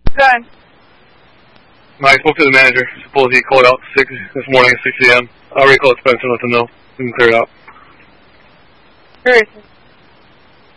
Good. I spoke to the manager. Suppose he called out sick this morning at 6 a.m. I already called Spencer and let them know. We can clear it out. Where is he?